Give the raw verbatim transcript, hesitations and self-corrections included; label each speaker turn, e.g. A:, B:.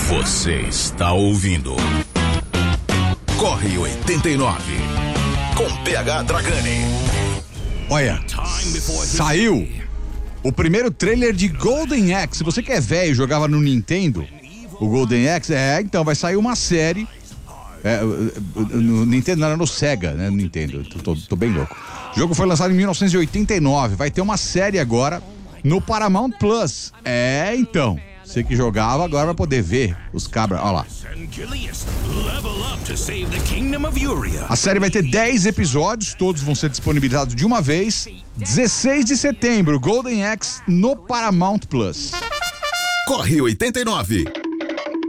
A: Você está ouvindo Corre oitenta e nove com P H Dragani.
B: Olha, saiu o primeiro trailer de Golden Axe. Se você que é velho e jogava no Nintendo, o Golden Axe, é, então vai sair uma série. É, no Nintendo, não era no Sega, né? No Nintendo, tô, tô, tô bem louco. O jogo foi lançado em mil novecentos e oitenta e nove. Vai ter uma série agora no Paramount Plus. É, então. Você que jogava agora vai poder ver os cabras. Olha lá. A série vai ter dez episódios, todos vão ser disponibilizados de uma vez. dezesseis de setembro, Golden Axe no Paramount Plus.
A: Corre oitenta e nove.